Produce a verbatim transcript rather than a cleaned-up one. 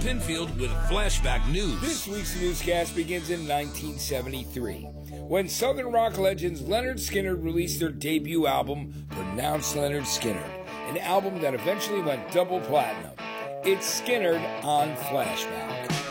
Pinfield with flashback news. This week's newscast begins in nineteen seventy-three, when Southern rock legends Lynyrd Skynyrd released their debut album, Pronounced Lynyrd Skynyrd, an album that eventually went double platinum. It's Skynyrd on Flashback.